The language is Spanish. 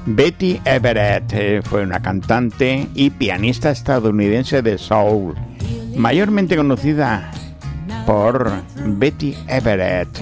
Betty Everett fue una cantante y pianista estadounidense de soul, mayormente conocida por Betty Everett.